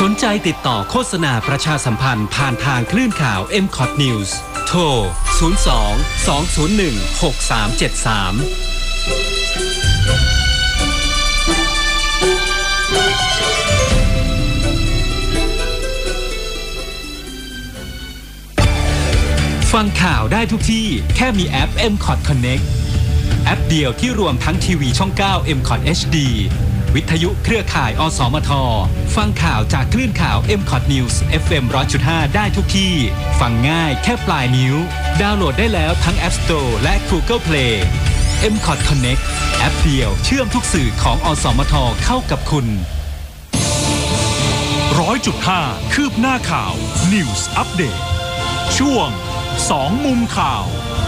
สนใจติดต่อโฆษณาประชาสัมพันธ์ผ่านทางคลื่นข่าว MCOT News โทร 02-201-6373 ฟังข่าวได้ทุกที่แค่มีแอป MCOT Connect แอปเดียวที่รวมทั้งทีวีช่อง 9 MCOT HD วิทยุเครือข่ายอสมทฟังข่าวจากคลื่นข่าว MCOT News FM 100.5 ได้ทุกที่ฟังง่ายแค่ปลายนิ้วดาวน์โหลดได้แล้วทั้ง App Store และ Google Play MCOT Connect แอปเดียวเชื่อมทุกสื่อของอสมทเข้ากับคุณ 100.5 คืบหน้าข่าว News Update ช่วง2มุมข่าว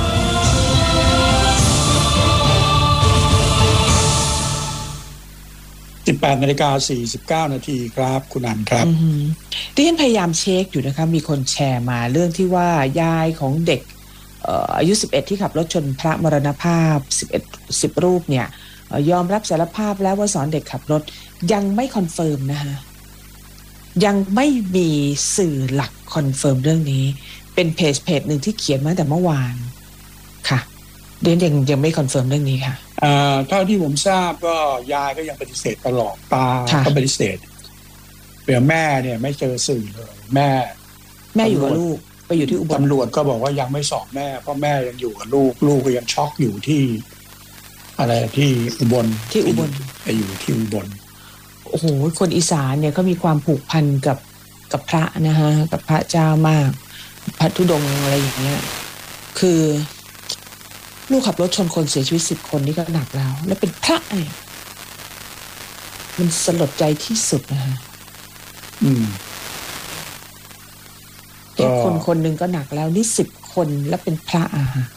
18:49 นาทีครับคุณอันครับดิฉันพยายามเช็คอยู่นะคะมีคนแชร์มาเรื่องที่ว่ายายของเด็กอายุ11ที่ขับรถชนพระมรณภาพ10รูปเนี่ยยอมรับสารภาพแล้วว่าสอนเด็กขับรถยังไม่คอนเฟิร์มนะคะยังไม่มีสื่อหลักคอนเฟิร์มเรื่องนี้เป็นเพจหนึ่งที่เขียนมาแต่เมื่อวานค่ะเดนยังไม่คอนเฟิร์มเรื่องนี้ค่ะเท่าที่ผมทราบก็ยายก็ยังปฏิเสธตลอดตาก็ปฏิเสธเปี่ยแม่เนี่ยไม่เจอสื่อเลยแม่อยู่กับลูกไปอยู่ที่อุบลตำรวจก็บอกว่ายังไม่สอบแม่เพราะแม่ยังอยู่กับลูกก็ยังช็อกอยู่ที่อะไรที่อุบลไปอยู่ที่อุบลโอ้โหคนอีสานเนี่ยเขามีความผูกพันกับพระนะฮะกับพระเจ้ามากพระธุดงค์อะไรอย่างเงี้ยคือลูกขับรถชนคนเสียชีวิต10 คนนี่ก็หนักแล้วเป็นพระเนี่ยมันสลดใจที่สุดนะฮะแค่คนหนึ่งก็หนักแล้วนี่10 คนแล้วเป็นพระฮะ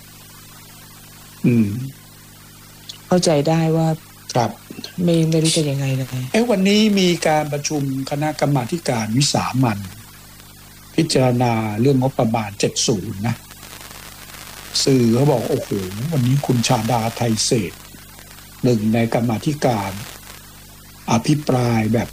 เข้าใจได้ว่าครับไม่รู้จะยังไงเลยวันนี้มีการประชุมคณะกรรมาธิการวิสามัญพิจารณาเรื่องงบประมาณ70นะสื่อเขาบอกโอ้โหวันนี้คุณชาดาไทยเศรษฐ์หนึ่งในกรรมาธิการอภิปรายแบบ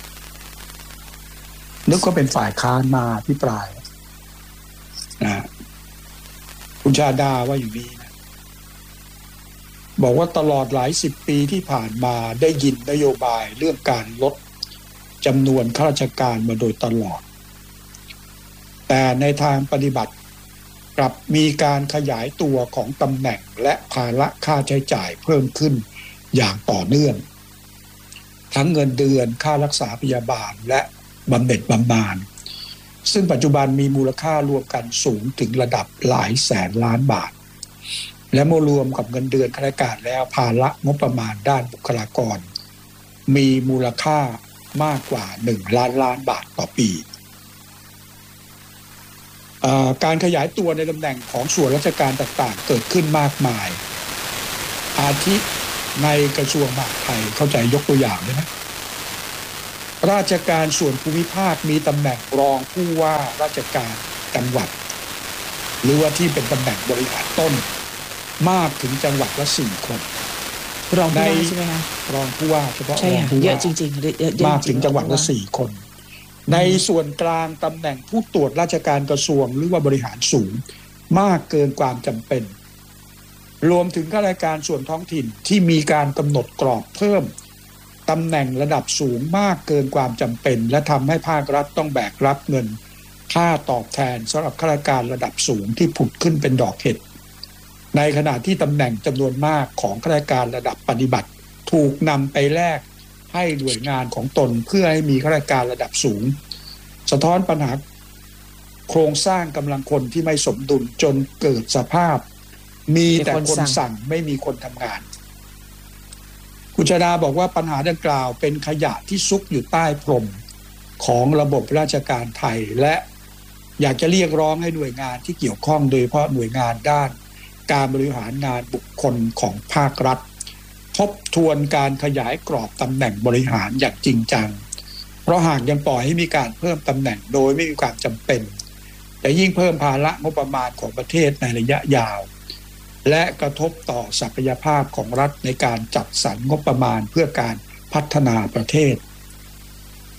นึกว่าเป็นฝ่ายค้านมาอภิปรายนะคุณชาดาว่าอย่างนี้นะบอกว่าตลอดหลาย10 ปีที่ผ่านมาได้ยินนโยบายเรื่องการลดจำนวนข้าราชการมาโดยตลอดแต่ในทางปฏิบัติกลับมีการขยายตัวของตำแหน่งและภาระค่าใช้จ่ายเพิ่มขึ้นอย่างต่อเนื่องทั้งเงินเดือนค่ารักษาพยาบาลและบำเหน็จบำนาญซึ่งปัจจุบันมีมูลค่ารวมกันสูงถึงระดับหลายแสนล้านบาทและเมื่อรวมกับเงินเดือนข้าราชการแล้วภาระงบประมาณด้านบุคลากรมีมูลค่ามากกว่า1 ล้านล้านบาทต่อปีการขยายตัวในตำแหน่งของส่วนราชการต่างๆเกิดขึ้นมากมายอาทิในกระทรวงมหาดไทยเข้าใจยกตัวอย่างได้ไหมราชการส่วนภูมิภาคมีตำแหน่งรองผู้ว่าราชการจังหวัดหรือว่าที่เป็นตำแหน่งบริหารต้นมากถึงจังหวัดละ4 คนรองผู้ว่าใช่ไหมคะรองผู้ว่าเฉพาะรองผู้ว่าเยอะจริงๆมากถึงจังหวัดละ4 คนในส่วนกลางตำแหน่งผู้ตรวจราชการกระทรวงหรือว่าบริหารสูงมากเกินความจำเป็นรวมถึงข้าราชการส่วนท้องถิ่นที่มีการกำหนดกรอบเพิ่มตำแหน่งระดับสูงมากเกินความจำเป็นและทำให้ภาครัฐต้องแบกรับเงินค่าตอบแทนสำหรับข้าราชการระดับสูงที่ผุดขึ้นเป็นดอกเห็ดในขณะที่ตำแหน่งจำนวนมากของข้าราชการระดับปฏิบัติถูกนำไปแลกให้หน่วยงานของตนเพื่อให้มีข้าราชการระดับสูงสะท้อนปัญหาโครงสร้างกำลังคนที่ไม่สมดุลจนเกิดสภาพมีแต่คนสั่งไม่มีคนทำงานคุณชาดาบอกว่าปัญหาดังกล่าวเป็นขยะที่ซุกอยู่ใต้พรมของระบบราชการไทยและอยากจะเรียกร้องให้หน่วยงานที่เกี่ยวข้องโดยเฉพาะหน่วยงานด้านการบริหารงานบุคคลของภาครัฐทบทวนการขยายกรอบตำแหน่งบริหารอย่างจริงจังเพราะหากยังปล่อยให้มีการเพิ่มตำแหน่งโดยไม่มีความจำเป็นแต่ยิ่งเพิ่มภาระงบประมาณของประเทศในระยะยาวและกระทบต่อศักยภาพของรัฐในการจัดสรรงบประมาณเพื่อการพัฒนาประเทศ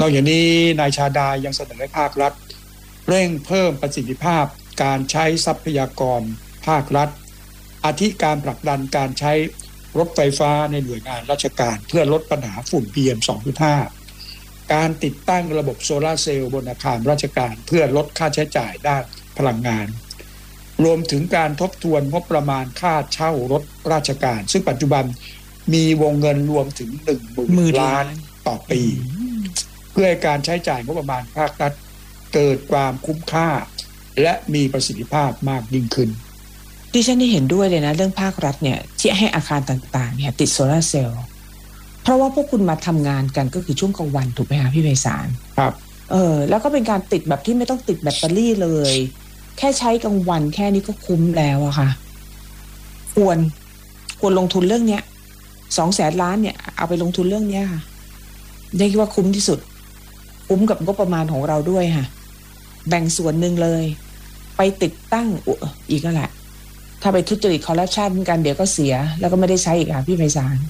อกจากนี้นายชาดายังเสนอให้ภาครัฐเร่งเพิ่มประสิทธิภาพการใช้ทรัพยากรภาครัฐอาทิการผลักดันการใช้รถไฟฟ้าในหน่วยงานราชการเพื่อลดปัญหาฝุ่น PM 2.5 การติดตั้งระบบโซลาร์เซลล์บนอาคารราชการเพื่อลดค่าใช้จ่ายด้านพลังงานรวมถึงการทบทวนงบประมาณค่าเช่ารถราชการซึ่งปัจจุบันมีวงเงินรวมถึง 10,000 ล้านต่อปีเพื่อให้การใช้จ่ายงบประมาณภาครัฐเกิดความคุ้มค่าและมีประสิทธิภาพมากยิ่งขึ้นดิฉันนี่เห็นด้วยเลยนะเรื่องภาครัฐเนี่ยที่ให้อาคารต่างๆเนี่ยติดโซลาร์เซลล์เพราะว่าพวกคุณมาทำงานกันก็คือช่วงกลางวันถูกไหมคะพี่ไพศาลครับแล้วก็เป็นการติดแบบที่ไม่ต้องติดแบตเตอรี่เลยแค่ใช้กลางวันแค่นี้ก็คุ้มแล้วอะค่ะควรลงทุนเรื่องเนี้ย200,000 ล้านเนี่ยเอาไปลงทุนเรื่องเนี้ยค่ะได้คิดว่าคุ้มที่สุดคุ้มกับงบประมาณของเราด้วยค่ะแบ่งส่วนหนึ่งเลยไปติดตั้งอีกก็แหละถ้าไปทุจริตคอร์รัปชันกันเดี๋ยวก็เสียแล้วก็ไม่ได้ใช้อีกค่ะพี่ไพศาล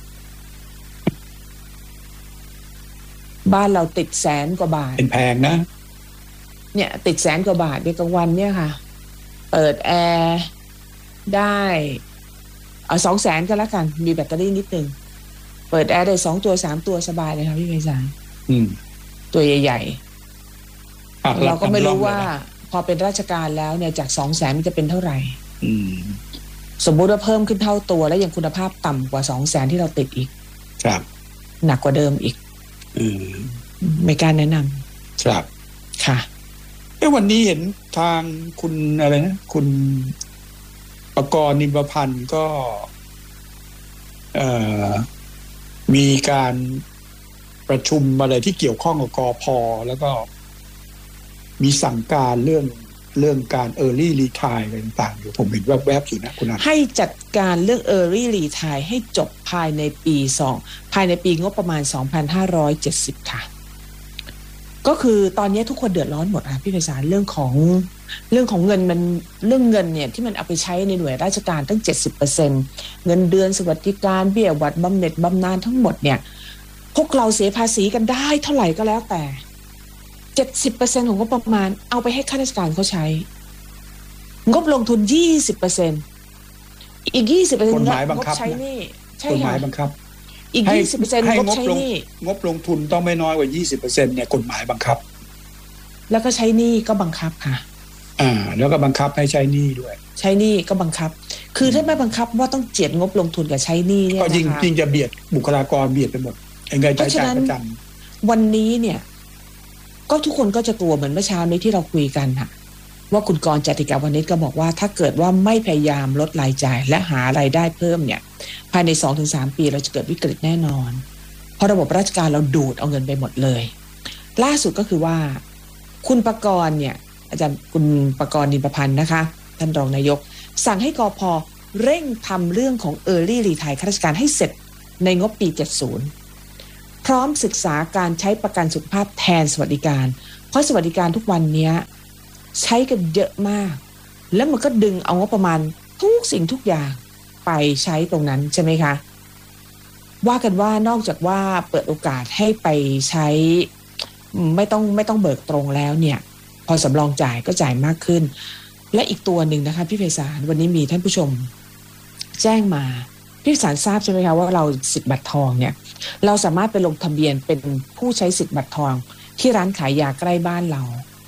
บ้านเราติด100,000 กว่าบาทเป็นแพงนะเนี่ยติด100,000 กว่าบาทในกลางวันเนี่ยค่ะเปิดแอร์ได้200,000ก็แล้วกันมีแบตเตอรี่นิดนึงเปิดแอร์ได้2 ตัว 3 ตัวสบายเลยค่ะพี่ไพศาลตัวใหญ่ๆเราก็ไม่รู้ว่าพอเป็นราชการแล้วเนี่ยจาก200,000มันจะเป็นเท่าไหร่สมมุติว่าเพิ่มขึ้นเท่าตัวแล้วยังคุณภาพต่ำกว่า200,000ที่เราติดอีกครับหนักกว่าเดิมอีกไม่กล้าแนะนำครับค่ะวันนี้เห็นทางคุณอะไรนะคุณปกรณ์นิมพันธ์ก็มีการประชุมอะไรที่เกี่ยวข้องกับกพ.แล้วก็มีสั่งการเรื่องการ early retire อะไรต่างๆอยู่ผมเห็นแวบๆอยู่นะคุณนันให้จัดการเรื่อง early retire ให้จบภายในปีงบประมาณ 2,570 ค่ะก็คือตอนนี้ทุกคนเดือดร้อนหมดค่ะพี่ไพศาลเรื่องของเงินมันเรื่องเงินเนี่ยที่มันเอาไปใช้ในหน่วยราชการตั้ง 70% เงินเดือนสวัสดิการเบี้ยหวัดบำเหน็จบำนาญทั้งหมดเนี่ยพวกเราเสียภาษีกันได้เท่าไหร่ก็แล้วแต่ 70% ของงบประมาณเอาไปให้ข้าราชการเขาใช้งบลงทุน 20% อีก 20% กฎหมายบังคับใช้นี่ใช่กฎหมายบังคับอีก 20% งบใช้นี่งบลงทุนต้องไม่น้อยกว่า 20% เนี่ยกฎหมายบังคับแล้วก็ใช้นี่ก็บังคับค่ะแล้วก็บังคับให้ใช้หนี้ด้วยใช้หนี้ก็บังคับคือถ้าไม่บังคับว่าต้องเจียดงบลงทุนกับใช้หนี้เนี่ยก็ยิ่งจะเบียดบุคลากรเบียดไปหมดเงินจ่ายประจำวันนี้เนี่ยก็ทุกคนก็จะกลัวเหมือนเมื่อเช้านี้ที่เราคุยกันค่ะว่าคุณกรณ์จติกาวณิชก็บอกว่าถ้าเกิดว่าไม่พยายามลดรายจ่ายและหารายได้เพิ่มเนี่ยภายใน 2-3 ปีเราจะเกิดวิกฤตแน่นอนเพราะระบบราชการเราดูดเอาเงินไปหมดเลยล่าสุดก็คือว่าคุณปกรณ์เนี่ยอาจารย์คุณปกรณ์นิมพันธ์นะคะท่านรองนายกสั่งให้กพ.เร่งทำเรื่องของ Early Retire ข้าราชการให้เสร็จในงบปี 70พร้อมศึกษาการใช้ประกันสุขภาพแทนสวัสดิการเพราะสวัสดิการทุกวันนี้ใช้กันเยอะมากแล้วมันก็ดึงเอางบประมาณทุกสิ่งทุกอย่างไปใช้ตรงนั้นใช่ไหมคะว่ากันว่านอกจากว่าเปิดโอกาสให้ไปใช้ไม่ต้องเบิกตรงแล้วเนี่ยพอสำรองจ่ายก็จ่ายมากขึ้นและอีกตัวหนึ่งนะคะพี่ไพศาลวันนี้มีท่านผู้ชมแจ้งมาพี่ไพศาลทราบใช่ไหมคะว่าเราสิทธิ์บัตรทองเนี่ยเราสามารถไปลงทะเบียนเป็นผู้ใช้สิทธิ์บัตรทองที่ร้านขายยาใกล้บ้านเรา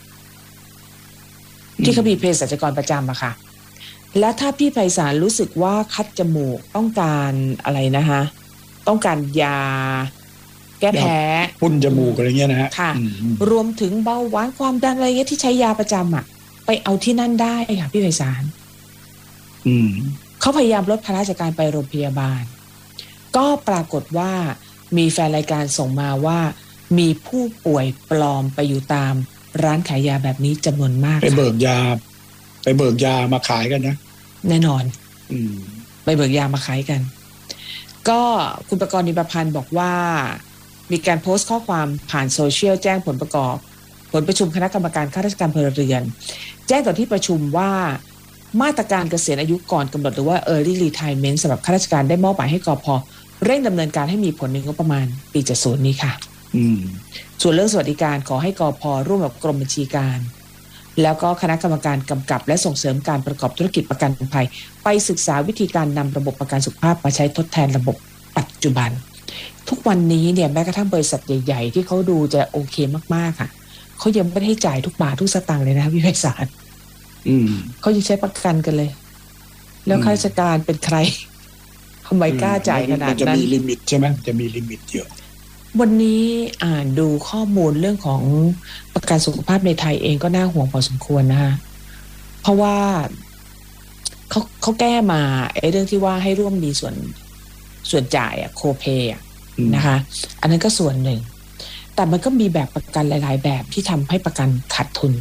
ที่เขามีเภสัชกรประจำอะค่ะและถ้าพี่ไพศาลรู้สึกว่าคัดจมูกต้องการอะไรนะคะต้องการยาแก้แพ้พุ่นจมูกอะไรเงี้ยนะฮะค่ะรวมถึงเบาหวานความดันอะไรเงี้ยที่ใช้ยาประจำอะไปเอาที่นั่นได้ค่ะพี่ไพศาลเขาพยายามลดภาระจากการไปโรงพยาบาลก็ปรากฏว่ามีแฟนรายการส่งมาว่ามีผู้ป่วยปลอมไปอยู่ตามร้านขายยาแบบนี้จำนวนมากไปเบิกยามาขายกันนะแน่นอนไปเบิกยามาขายกันก็คุณปกรณ์นิมพันธ์บอกว่ามีการโพสต์ข้อความผ่านโซเชียลแจ้งผลประชุมคณะกรรมการข้าราชการพลเรือนแจ้งต่อที่ประชุมว่ามาตรการเกษียณอายุก่อนกำหนดหรือว่า Early Retirement สำหรับข้าราชการได้มอบหมายให้กพ.เร่งดำเนินการให้มีผลในงบประมาณปี 70 นี้ค่ะส่วนเรื่องสวัสดิการขอให้กพ.ร่วมกับกรมบัญชีการแล้วก็คณะกรรมการกำกับและส่งเสริมการประกอบธุรกิจประกันภัยไปศึกษาวิธีการนำระบบประกันสุขภาพมาใช้ทดแทนระบบปัจจุบันทุกวันนี้เนี่ยแม้กระทั่งบริษัทใหญ่ๆที่เขาดูจะโอเคมากๆค่ะเขายังไม่ได้จ่ายทุกบาททุกสตางค์เลยนะพี่ไพศาลเขายังใช้ประกันกันเลยแล้วข้าราชการเป็นใครทำไมกล้าจ่ายขนาดนั้นจะมีลิมิตใช่ไหมจะมีลิมิตเยอะวันนี้อ่านดูข้อมูลเรื่องของประกันสุขภาพในไทยเองก็น่าห่วงพอสมควรนะคะเพราะว่าเขาแก้มาไอ้เรื่องที่ว่าให้ร่วมมีส่วนจ่ายโคเพย์นะคะอันนั้นก็ส่วนหนึ่งแต่มันก็มีแบบประกันหลายๆแบบที่ทำให้ประกันขาดทุน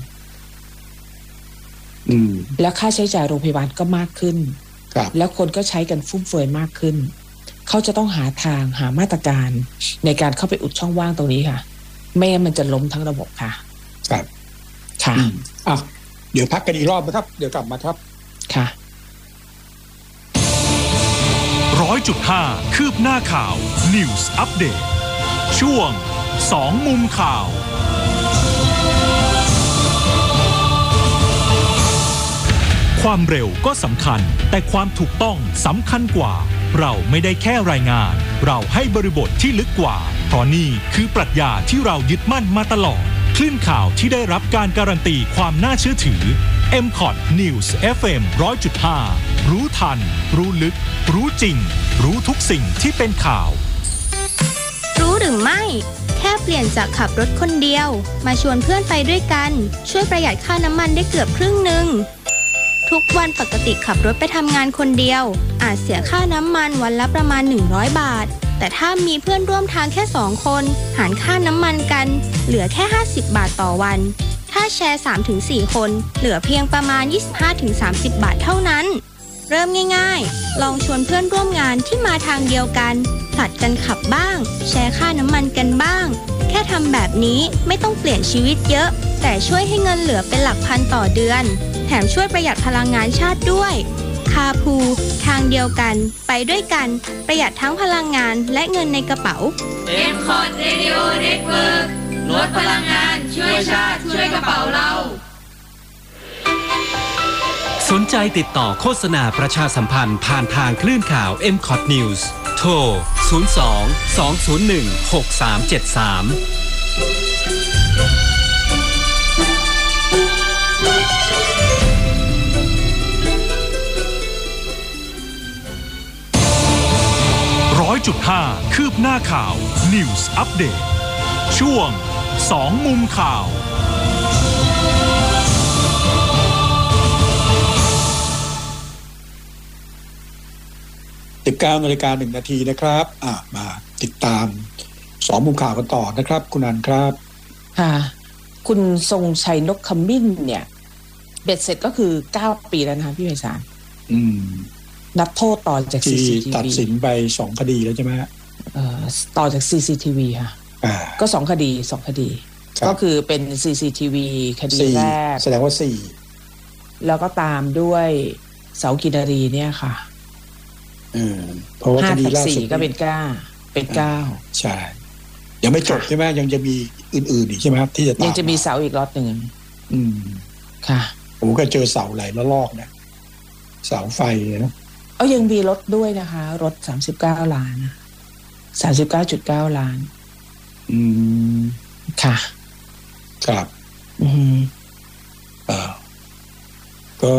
แล้วค่าใช้จ่ายโรงพยาบาลก็มากขึ้นแล้วคนก็ใช้กันฟุ่มเฟือยมากขึ้นเขาจะต้องหาทางหามาตรการในการเข้าไปอุดช่องว่างตรงนี้ค่ะไม่งั้นมันจะล้มทั้งระบบค่ะครับค่ะเดี๋ยวพักกันอีกรอบนะครับเดี๋ยวกลับมาครับค่ะ 100.5 คืบหน้าข่าว News Update ช่วง2มุมข่าวความเร็วก็สำคัญแต่ความถูกต้องสำคัญกว่าเราไม่ได้แค่รายงานเราให้บริบทที่ลึกกว่าเพราะนี่คือปรัชญาที่เรายึดมั่นมาตลอดคลื่นข่าวที่ได้รับการการันตีความน่าเชื่อถือ MCOT News FM 100.5 รู้ทันรู้ลึกรู้จริงรู้ทุกสิ่งที่เป็นข่าวรู้หรือไม่แค่เปลี่ยนจากขับรถคนเดียวมาชวนเพื่อนไปด้วยกันช่วยประหยัดค่าน้ำมันได้เกือบครึ่งนึงทุกวันปกติขับรถไปทำงานคนเดียวอาจเสียค่าน้ำมันวันละประมาณ100 บาทแต่ถ้ามีเพื่อนร่วมทางแค่2 คนหารค่าน้ำมันกันเหลือแค่50 บาทต่อวันถ้าแชร์ 3-4 คนเหลือเพียงประมาณ 25-30 บาทเท่านั้นเริ่มง่ายๆลองชวนเพื่อนร่วมงานที่มาทางเดียวกันผลัดกันขับบ้างแชร์ค่าน้ำมันกันบ้างแค่ทำแบบนี้ไม่ต้องเปลี่ยนชีวิตเยอะแต่ช่วยให้เงินเหลือเป็นหลักพันต่อเดือนแถมช่วยประหยัดพลังงานชาติด้วยคาพูทางเดียวกันไปด้วยกันประหยัดทั้งพลังงานและเงินในกระเป๋า MCOT Radio Network ลดพลังงานช่วยชาติช่วยกระเป๋าเราสนใจติดต่อโฆษณาประชาสัมพันธ์ผ่านทางคลื่นข่าว MCOT News โทร 100.5 คืบหน้าข่าว News Update ช่วง2มุมข่าว 19:01 นาทีนะครับมาติดตาม2มุมข่าวกันต่อนะครับคุณอันครับค่ะคุณทรงชัยนกขมิ้นเนี่ยเบ็ดเสร็จก็คือ9 ปีแล้วนะคะพี่ไพศาลนับโทษต่อจาก CCTV ตัดสินไป2 คดีแล้วใช่ไหมต่อจาก CCTV ค่ะก็2 คดี2 คดีก็คือเป็น CCTV คดีแรกแสดงว่า4 แล้วก็ตามด้วยเสากินรีเนี่ยค่ะเพราะว่าคดีล่าสุดก็เป็น9 ใช่ยังไม่จบใช่ไหมยังจะมีอื่นๆอีกใช่ไหมครับที่จะตามยังจะมีเสาอีกล็อตหนึ่งค่ะผมก็เจอเสาหลายระลอกนะเสาไฟนะยังมีรถด้วยนะคะรถ39 ล้าน 39.9 ล้านค่ะครับก็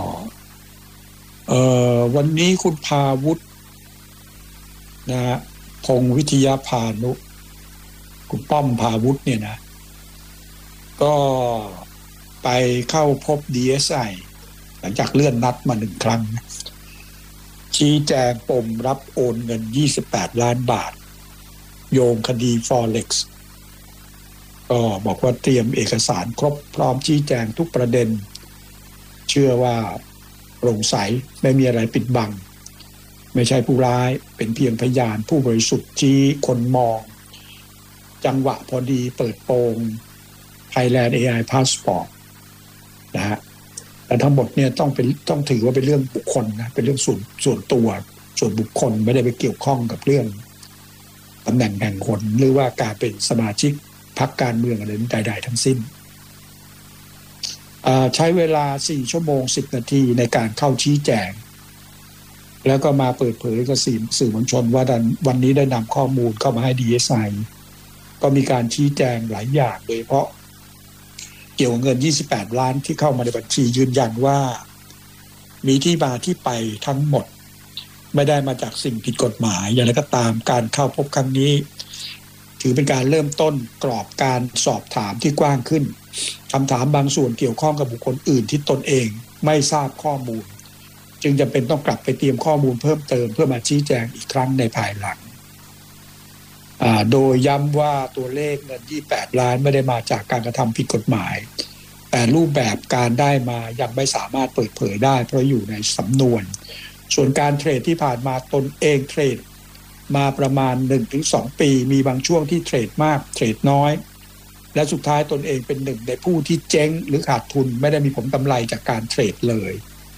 วันนี้คุณพาวุฒินะฮะพงษ์วิทยาพานุคุณป้อมพาวุฒิเนี่ยนะก็ไปเข้าพบ DSI หลังจากเลื่อนนัดมา1 ครั้งชี้แจงปมรับโอนเงิน28 ล้านบาทโยงคดี Forex ก็บอกว่าเตรียมเอกสารครบพร้อมชี้แจงทุกประเด็นเชื่อว่าโปร่งใสไม่มีอะไรปิดบังไม่ใช่ผู้ร้ายเป็นเพียงพยานผู้บริสุทธิ์ชี้คนมองจังหวะพอดีเปิดโปง Thailand AI Passport นะฮะแต่ทั้งหมดเนี่ยต้องถือว่าเป็นเรื่องบุคคลนะเป็นเรื่องส่วนตัวส่วนบุคคลไม่ได้ไปเกี่ยวข้องกับเรื่องตำแหน่งแห่งหนหรือว่าการเป็นสมาชิกพรรคการเมืองอะไรใดๆทั้งสิ้นใช้เวลา4 ชั่วโมง 10 นาทีในการเข้าชี้แจงแล้วก็มาเปิดเผยกับสื่อมวลชนว่าวันนี้ได้นำข้อมูลเข้ามาให้ DSI ก็มีการชี้แจงหลายอย่างโดยเฉพาะเกี่ยวกับเงิน28 ล้านที่เข้ามาในบัญชียืนยันว่ามีที่มาที่ไปทั้งหมดไม่ได้มาจากสิ่งผิดกฎหมายอย่างไรก็ตามการเข้าพบครั้งนี้ถือเป็นการเริ่มต้นกรอบการสอบถามที่กว้างขึ้นคำถามบางส่วนเกี่ยวข้องกับบุคคลอื่นที่ตนเองไม่ทราบข้อมูลจึงจำเป็นต้องกลับไปเตรียมข้อมูลเพิ่มเติมเพื่อมาชี้แจงอีกครั้งในภายหลังโดยย้ำว่าตัวเลขเงิน28 ล้านไม่ได้มาจากการกระทำผิดกฎหมายแต่รูปแบบการได้มายังไม่สามารถเปิดเผยได้เพราะอยู่ในสำนวนส่วนการเทรดที่ผ่านมาตนเองเทรดมาประมาณ 1-2 ปีมีบางช่วงที่เทรดมากเทรดน้อยและสุดท้ายตนเองเป็นหนึ่งในผู้ที่เจ๊งหรือขาดทุนไม่ได้มีผลกำไรจากการเทรดเลย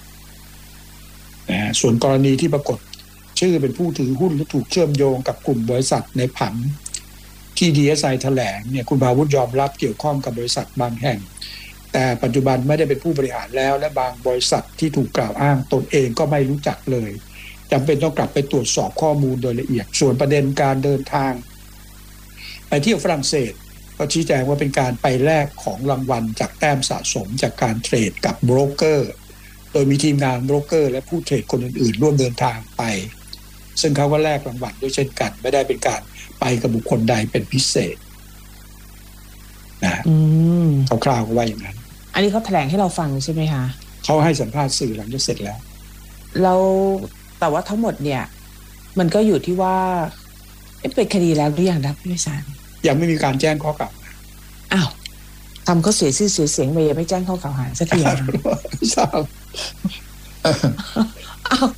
ส่วนกรณีที่ปรากฏชื่อเป็นผู้ถือหุ้นและถูกเชื่อมโยงกับกลุ่มบริษัทในผังที่ DSI แถลงเนี่ยคุณภาวุฒิยอมรับเกี่ยวข้องกับบริษัทบางแห่งแต่ปัจจุบันไม่ได้เป็นผู้บริหารแล้วและบางบริษัทที่ถูกกล่าวอ้างตนเองก็ไม่รู้จักเลยจำเป็นต้องกลับไปตรวจสอบข้อมูลโดยละเอียดส่วนประเด็นการเดินทางไปเที่ยวฝรั่งเศสก็ชี้แจงว่าเป็นการไปแลกของรางวัลจากแต้มสะสมจากการเทรดกับโบรกเกอร์โดยมีทีมงานโบรกเกอร์และผู้เทรดคนอื่นๆร่วมเดินทางไปซึ่งเขาก็แลกรางวัลด้วยเช่นกันไม่ได้เป็นการไปกับบุคคลใดเป็นพิเศษนะคร่าวๆก็ว่าอย่างนั้นอันนี้เขาแถลงให้เราฟังใช่ไหมคะเขาให้สัมภาษณ์สื่อหลังจากเสร็จแล้วแต่ว่าทั้งหมดเนี่ยมันก็อยู่ที่ว่าเป็นคดีแล้วหรือยังครับพี่วิสารยังไม่มีการแจ้งข้อกล่าวหาอ้าวทำเขาเสียชื่อเสียเสียงไปยังไม่แจ้งข้อกล่าวหาสักทีไม่ทราบอ้าว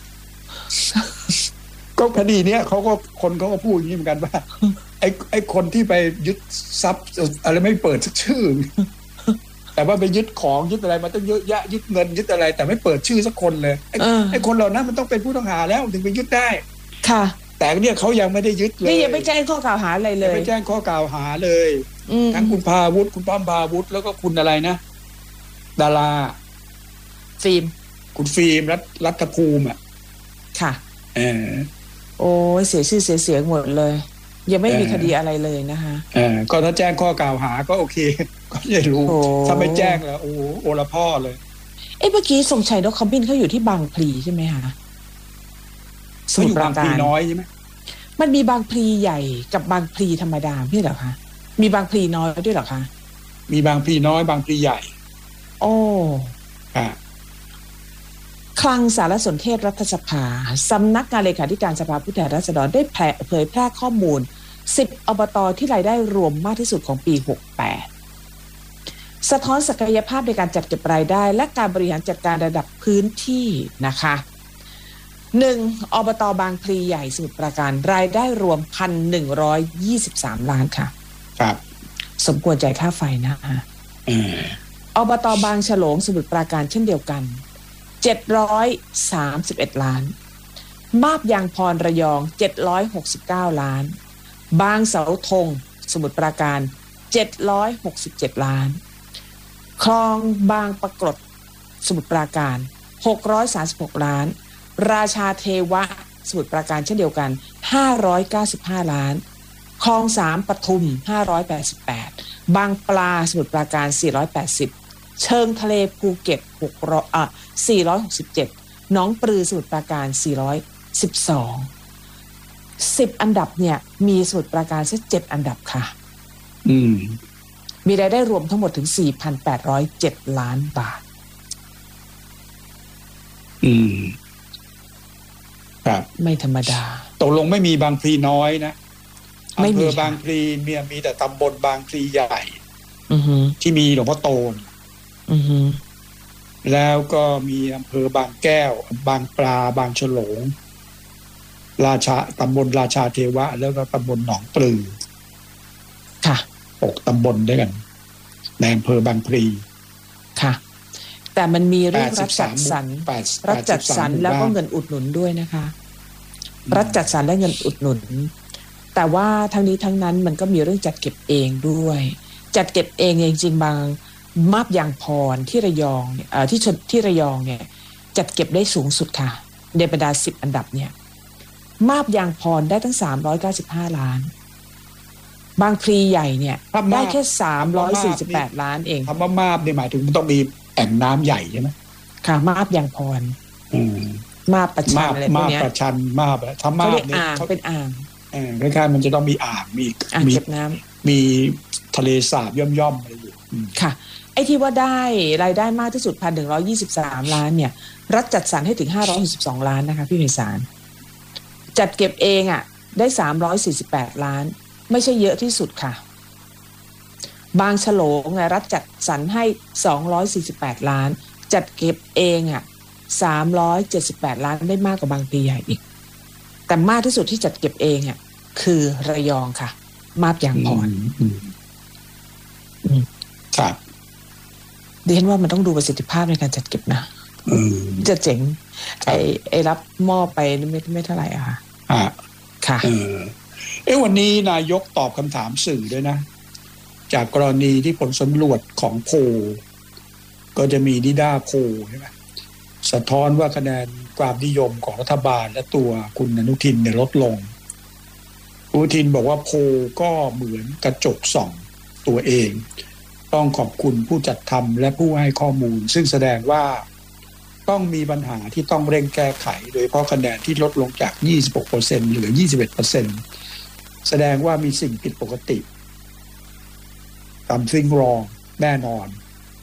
ก็คดีเนี้ยเขาก็พูดอย่างนี้เหมือนกันว่าไอ้คนที่ไปยึดทรัพย์อะไรไม่เปิดชื่อแต่ว่าไปยึดของยึดอะไรมาต้องเยอะแยะยึดเงินยึดอะไรแต่ไม่เปิดชื่อสักคนเลยไอ้คนเหล่านั้นมันต้องเป็นผู้ต้องหาแล้วถึงไปยึดได้ค่ะแต่เนี่ยเขายังไม่ได้ยึดเลยนี่ยังไม่แจ้งข้อกล่าวหาอะไรเลยไม่แจ้งข้อกล่าวหาเลยทั้งคุณพาวุฒิคุณป้อมพาวุฒิแล้วก็คุณอะไรนะดาราฟิล์มคุณฟิล์มรัฐภูมิค่ะโอ้ยเสียชื่อเสียเสียงหมดเลยยังไม่มีคดีอะไรเลยนะคะก็ถ้าแจ้งข้อกล่าวหาก็โอเคก็จะรู้ถ้าไม่แจ้งแล้วโอละพ่อเลยเมื่อกี้ทรงชัยนกขมิ้นเขาอยู่ที่บางพลีใช่ไหมคะเขาอยู่บางพลีน้อยใช่ไหมมันมีบางพลีใหญ่กับบางพลีธรรมดาพี่เหรอคะมีบางพลีน้อยด้วยเหรอคะมีบางพลีน้อยบางพลีใหญ่โอ้คลังสารสนเทศรัฐสภาสำนักงานเลขาธิการสภาผู้แทนราษฎรได้เผยแพร่ข้อมูล10 อบต.ที่รายได้รวมมากที่สุดของปี 68สะท้อนศักยภาพในการจัดเก็บรายได้และการบริหารจัดการระดับพื้นที่นะคะ 1. อบต.บางพลีใหญ่สมุทรปราการรายได้รวม 1,123 ล้านค่ะครับสมควรจ่ายค่าไฟนะคะอบต.บางฉลงสมุทรปราการเช่นเดียวกัน731 ล้านมาบยางพรระยอง769 ล้านบางเสาธงสมุทรปราการ767 ล้านคลองบางปรากฏสมุทรปราการ636 ล้านราชาเทวะสมุทรปราการเช่นเดียวกัน595 ล้านคลอง3ปทุม588บางปลาสมุทรปราการ480เชิงทะเลภูเก็ต467หนองปลือสมุทรปราการ412 10 อันดับเนี่ยมีสมุทรปราการแค่7 อันดับค่ะมีรายได้รวมทั้งหมดถึง 4,807 ล้านบาทครับไม่ธรรมดาตกลงไม่มีบางพลีน้อยนะอำเภอบางพลีมีแต่ตำบลบางพลีใหญ่ที่มีหลวงพ่อโตนแล้วก็มีอำเภอบางแก้วบางปลาบางฉลงตำบลราชาเทวะแล้วก็ตำบลหนองปลือค่ะ 6 ตำบลด้วยกันในอำเภอบางพลีค่ะแต่มันมีเรื่องรัฐจัดสรรแล้วก็เงินอุดหนุนด้วยนะคะรัฐจัดสรรและเงินอุดหนุนแต่ว่าทั้งนี้ทั้งนั้นมันก็มีเรื่องจัดเก็บเองด้วยจัดเก็บเองจริงๆบางมาบยางพรที่ระยองที่ระยองเนี่ยจัดเก็บได้สูงสุดค่ะในบรรดา10อันดับเนี่ยมาบยางพรได้ตั้ง395ล้านบางพลีใหญ่เนี่ยได้แค่348ล้านเองคำว่ามาบเนี่ยหมายถึงมันต้องมีแอ่งน้ำใหญ่ใช่ไหมค่ะมาบยางพรมาบประชันอะไรพวกนี้มาบประชันมาบทำมาบเนี่ยเขาเป็นอ่างคล้ายๆมันจะต้องมีอ่างมีเก็บน้ำมีทะเลสาบย่อมๆอะไรอยู่ค่ะไอ้ที่ว่าได้รายได้มากที่สุด 1,123 ล้านเนี่ยรัฐจัดสรรให้ถึง562ล้านนะคะพี่ไพศาลจัดเก็บเองอ่ะได้348ล้านไม่ใช่เยอะที่สุดค่ะบางฉลงรัฐจัดสรรให้248ล้านจัดเก็บเองอ่ะ378ล้านได้มากกว่าบางพลีใหญ่อีกแต่มากที่สุดที่จัดเก็บเองอ่ะคือระยองค่ะมาบยางพรครับดิฉันว่ามันต้องดูประสิทธิภาพในการจัดเก็บนะจะเจ๋งไอ้รับมอบไปไม่เท่าไหร่อะค่ะค่ะวันนี้นายกตอบคำถามสื่อด้วยนะจากกรณีที่ผลสำรวจของโพลก็จะมีนิด้าโพลใช่ไหมสะท้อนว่าคะแนนความนิยมของรัฐบาลและตัวคุณอนุทินเนี่ยลดลงอนุทินบอกว่าโพลก็เหมือนกระจกส่องตัวเองต้องขอบคุณผู้จัดทำและผู้ให้ข้อมูลซึ่งแสดงว่าต้องมีปัญหาที่ต้องเร่งแก้ไขโดยเฉพาะคะแนนที่ลดลงจาก 26% เหลือ 21%แสดงว่ามีสิ่งผิดปกติsomething wrong แน่นอน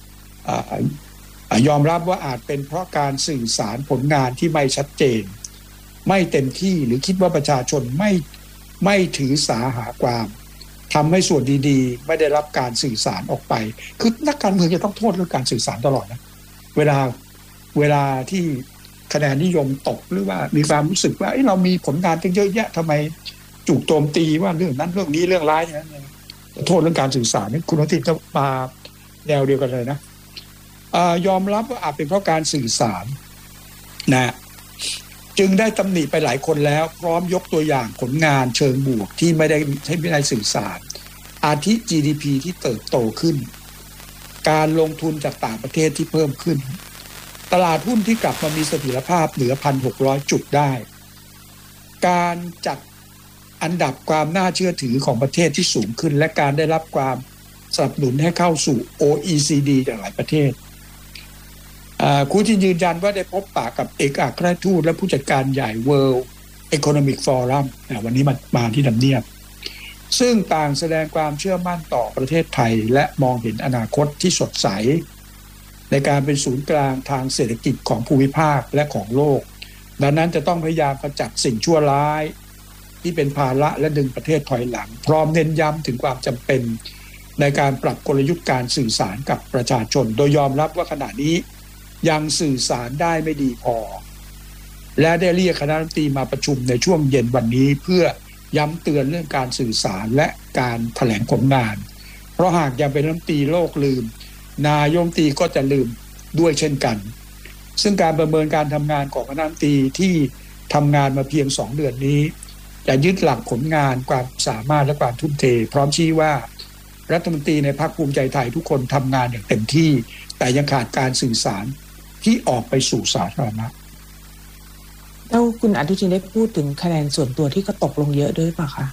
ยอมรับว่าอาจเป็นเพราะการสื่อสารผลงานที่ไม่ชัดเจนไม่เต็มที่หรือคิดว่าประชาชนไม่ถือสาหาความทำให้ส่วนดีๆไม่ได้รับการสื่อสารออกไปคือนักการเมืองจะต้องโทษเรื่องการสื่อสารตลอดนะเวลาที่คะแนนนิยมตกหรือว่ามีความรู้สึกว่าเรามีผลงานตั้งเยอะแยะทำไมจุกโจมตีว่าเรื่องนั้นเรื่องนี้เรื่องร้ายอย่างนั้นโทษเรื่องการสื่อสารนี่คุณอนุทินก็มาแนวเดียวกันเลยนะยอมรับว่าอาจเป็นเพราะการสื่อสารนะจึงได้ตำหนิไปหลายคนแล้วพร้อมยกตัวอย่างผลงานเชิงบวกที่ไม่ได้สื่อสารอาทิ GDP ที่เติบโตขึ้นการลงทุนจากต่างประเทศที่เพิ่มขึ้นตลาดหุ้นที่กลับมามีเสถียรภาพเหนือ 1,600 จุดได้การจัดอันดับความน่าเชื่อถือของประเทศที่สูงขึ้นและการได้รับความสนับสนุนให้เข้าสู่ OECD จากหลายประเทศคุณทินยืนยันว่าได้พบปะกับเอกอัครราชทูตและผู้จัดการใหญ่ World Economic Forum วันนี้มาที่ทำเนียบซึ่งต่างแสดงความเชื่อมั่นต่อประเทศไทยและมองเห็นอนาคตที่สดใสในการเป็นศูนย์กลางทางเศรษฐกิจของภูมิภาคและของโลกดังนั้นจะต้องพยายามกำจัดสิ่งชั่วร้ายที่เป็นภาระและดึงประเทศถอยหลังพร้อมเน้นย้ำถึงความจำเป็นในการปรับกลยุทธ์การสื่อสารกับประชาชนโดยยอมรับว่าขณะนี้ยังสื่อสารได้ไม่ดีพอและได้เรียกคณะรัฐมนตรีมาประชุมในช่วงเย็นวันนี้เพื่อย้ำเตือนเรื่องการสื่อสารและการแถลงผลงานเพราะหากยังเป็นรัฐมนตรีโลกลืมนายกรัฐมนตรีก็จะลืมด้วยเช่นกันซึ่งการประเมินการทำงานของคณะรัฐมนตรีที่ทำงานมาเพียง2 เดือนนี้จะยึดหลักผลงานความสามารถและความทุ่มเทพร้อมชี้ว่ารัฐมนตรีในพรรคภูมิใจไทยทุกคนทำงานอย่างเต็มที่แต่ยังขาดการสื่อสารที่ออกไปสู่สาธารณะแล้วคุณอนุทินได้พูดถึงคะแนนส่วนตัวที่ก็ตกลงเยอะด้วยป่ะคะ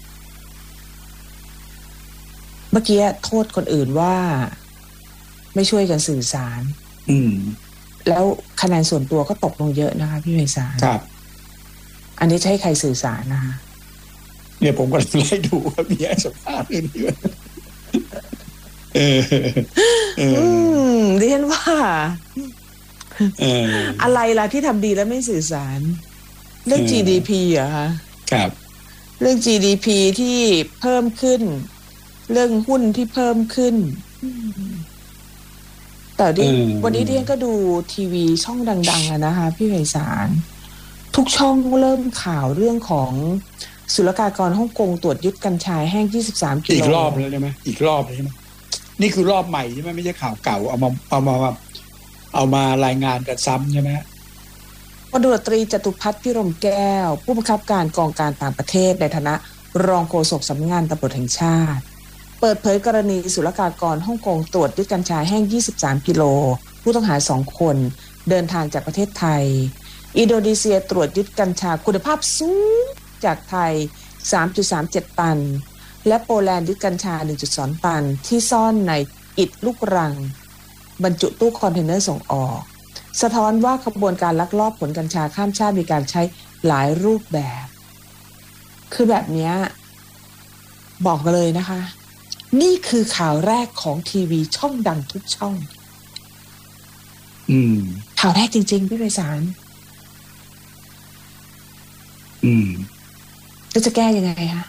เมื่อกี้โทษคนอื่นว่าไม่ช่วยกันสื่อสารแล้วคะแนนส่วนตัวก็ตกลงเยอะนะคะพี่ไพศาลครับอันนี้จะให้ใครสื่อสารนะคะเนี่ยผมก็ไล่ดูว่ามีสัมภาษณ์อื่นดิฉันว่าอะไรล่ะที่ทำดีแล้วไม่สื่อสารเรื่อง GDP เหรอคะครับเรื่อง GDP ที่เพิ่มขึ้นเรื่องหุ้นที่เพิ่มขึ้นแต่วันนี้ดิฉันก็ดูทีวีช่องดังๆนะคะพี่ไพศาลทุกช่องเริ่มข่าวเรื่องของศุลกากรฮ่องกงตรวจยึดกัญชาแห้ง23 กิโลอีกรอบเลยใช่ไหมอีกรอบเลยใช่ไหมนี่คือรอบใหม่ใช่ไหมไม่ใช่ข่าวเก่าเอามารายงานกันซ้ำใช่ไหมพลตำรวจตรีจตุพัฒน์พิรมแก้วผู้บังคับการกองการต่างประเทศในฐานะรองโฆษกสำนักงานตำรวจแห่งชาติเปิดเผยกรณีศุลกากรฮ่องกงตรวจยึดกัญชาแห้ง23กิโลผู้ต้องหา2คนเดินทางจากประเทศไทยอินโดนีเซียตรวจยึดกัญชาคุณภาพสูงจากไทย 3.37 ตันและโปแลนด์ยึดกัญชา 1.2 ตันที่ซ่อนในอิฐลูกรังบรรจุตู้คอนเทนเนอร์ส่งออกสะท้อนว่าขบวนการลักลอบขนกัญชาข้ามชาติมีการใช้หลายรูปแบบคือแบบนี้บอกกันเลยนะคะนี่คือข่าวแรกของทีวีช่องดังทุกช่องข่าวแรกจริงๆพี่ไพศาลแล้วจะแก้ยังไงคะ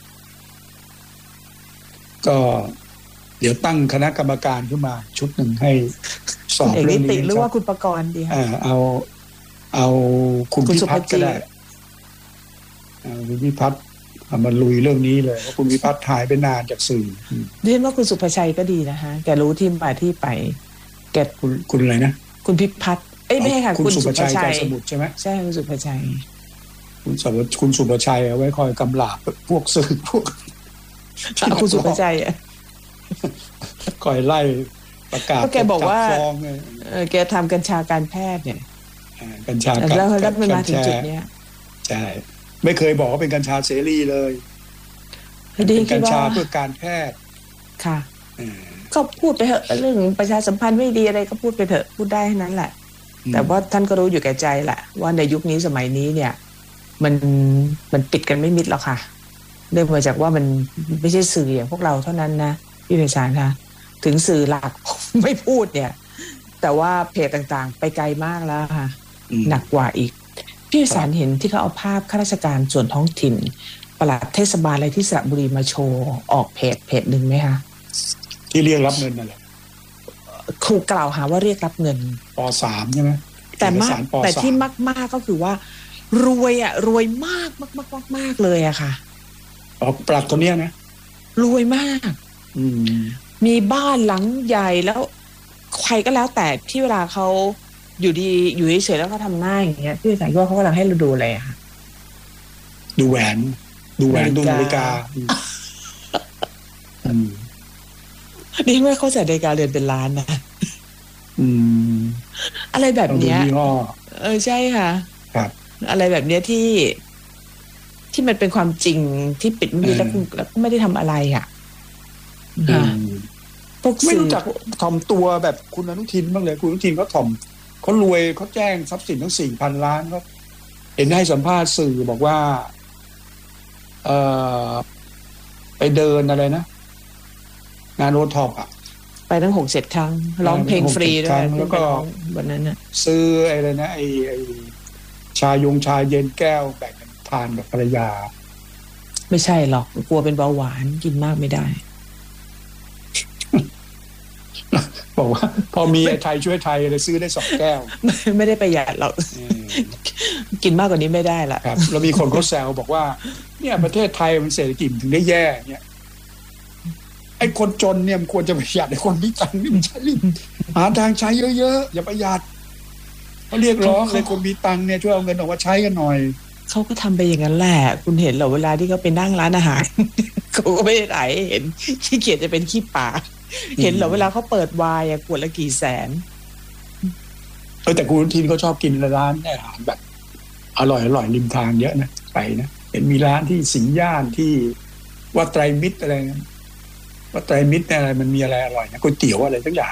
ก็เดี๋ยวตั้งคณะกรรมการขึ้นมาชุดหนึ่งให้สอบเรื่องนี้หรือว่าคุณประกรณ์ดีคะเอาคุณพิพัฒน์ก็ได้คุณพิพัฒน์มาลุยเรื่องนี้เลยว่าคุณพิพัฒน์หายไปนานจากสื่อเรียนว่าคุณสุภชัยก็ดีนะคะแกรู้ที่มาที่ไปแกคุณอะไรนะคุณพิพัฒน์ไม่ใช่ค่ะคุณสุภชัยใจสมุทรใช่ไหมใช่คุณสุภชัยคุณสุภชัยเอาไว้คอยกำลาบพวกสื่อพวกคุณสุภชัยคอยไล่ประกาศแกบอกว่าแกทำกัญชาการแพทย์เนี่ยกัญชาแล้วมันมาถึงจุดนี้ใช่ไม่เคยบอกว่าเป็นกัญชาเสรีเลยเป็นกัญชาเพื่อการแพทย์ค่ะก็พูดไปเถอะเรื่องประชาสัมพันธ์ไม่ดีอะไรก็พูดไปเถอะพูดได้นั้นแหละแต่ว่าท่านก็รู้อยู่แก่ใจแหละว่าในยุคนี้สมัยนี้เนี่ยมันปิดกันไม่มิดหรอกค่ะเนื่องมาจากว่ามันไม่ใช่สื่ออย่างพวกเราเท่านั้นนะพี่ไพศาลคะถึงสื่อหลักไม่พูดเนี่ยแต่ว่าเพจต่างๆไปไกลมากแล้วค่ะหนักกว่าอีกพี่ไพศาลเห็นที่เขาเอาภาพข้าราชการส่วนท้องถิ่นปลัดเทศบาลอะไรที่สระบุรีมาโชว์ออกเพจหนึ่งไหมคะที่เรียกรับเงินนั่นแหละถูกกล่าวหาว่าเรียกรับเงินป.3 ใช่ไหมแต่ที่มากๆก็คือว่ารวยรวยมากมากเลยอะค่ะปลัดคนเนี้ยนะรวยมากมีบ้านหลังใหญ่แล้วใครก็แล้วแต่ที่เวลาเขาอยู่ดีอยู่เฉยๆแล้วเขาทำหน้าอย่างเงี้ยพี่สายว่าเขากำลังให้เราดูอะไรอะค่ะดูแหวนดูนาฬิกานี่ไม่เข้าใจนาฬิกาเรือนเป็นล้านนะอะไรแบบเนี้ยใช่ค่ะครับอะไรแบบเนี้ยที่มันเป็นความจริงที่ปิดไม่ดีแล้วไม่ได้ทำอะไรอ่ะพวกไม่รู้จักถ่อมตัวแบบคุณอนุทินบ้างเลยคุณอนุทินเขาถ่อมเขารวยเขาแจ้งทรัพย์สินทั้ง 4,000 ล้านก็เห็นให้สัมภาษณ์สื่อบอกว่าไปเดินอะไรนะงานโอท็อปไปทั้ง 6-7 ครั้งร้องเพลงฟรีด้วยแล้วก็วันนั้นน่ะซื้ออะไรนะไอ้ชาเย็นแก้วแบ่งกันทานกับภรรยาไม่ใช่หรอกกลัวเป็นเบาหวานกินมากไม่ได้บอกว่าพอมีไทยช่วยไทยเลยซื้อได้2 แก้วไม่ได้ประหยัดหรอกกินมากกว่านี้ไม่ได้ละครับแล้วมีคนเขาแซวบอกว่าเนี่ยประเทศไทยมันเศรษฐกิจถึงได้แย่เนี่ยไอ้คนจนเนี่ยมันควรจะประหยัดไอ้คนมีตังค์นี่มันใช้หาทางใช้เยอะๆอย่าประหยัดเขาเรียกร้องเลยคนมีตังค์เนี่ยช่วยเอาเงินออกมาใช้กันหน่อยเขาก็ทำไปอย่างนั้นแหละคุณเห็นเหรอเวลาที่เขาไปนั่งร้านอาหารเขาก็ไม่ได้ไหนเห็นขี้เกียจจะเป็นขี้ปากเห็นเหรอเวลาเขาเปิดไวน์ขวดละกี่แสนแต่คุณอนุทินเขาชอบกินร้านอาหารแบบอร่อยริมทางเยอะนะไปนะเห็นมีร้านที่สิงห์ย่านที่วัดไตรมิตรอะไรนะวัดไตรมิตรอะไรมันมีอะไรอร่อยนะก๋วยเตี๋ยวอะไรทุกอย่าง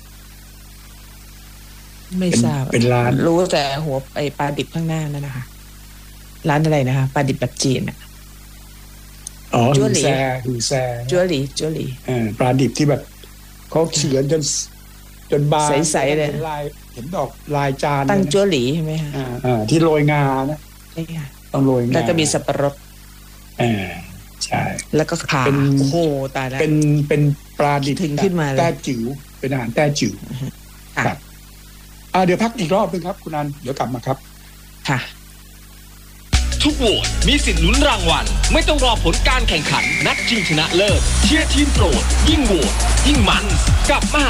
ไม่ทราบเป็นร้านรู้แต่หัวไอ้ปลาดิบข้างหน้านั่นนะคะร้านอะไรนะคะปลาดิบแบบจีนอ่ะหือแซ่จั่วหลีปลาดิบที่แบบเขาเขียนจนบานใสๆเลยเห็นดอกลายจานตั้งจั่วหลีใช่ไหมคะที่โรยงานะใช่ค่ะต้องโรยงาแล้วก็มีสับปะรดใช่แล้วก็ขาโอ้โหตายแล้วเป็นปลาดิบถึงขึ้นมาแต้จิ๋วเป็นอาหารแต้จิ๋วครับเดี๋ยวพักอีกรอบนึงครับคุณนันเดี๋ยวกลับมาครับค่ะทุกโหวตมีสิทธิ์ลุ้นรางวัลไม่ต้องรอผลการแข่งขันนัดชิงชนะเลิศเชียร์ทีมโปรดยิ่งโหวตยิ่งมันกับมหา